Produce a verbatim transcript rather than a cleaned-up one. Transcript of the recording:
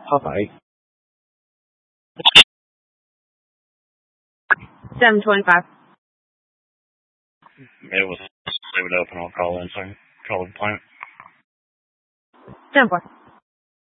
Popeye. seven twenty-five. It was, leave it open, I'll call in, so I can call the complaint. ten four.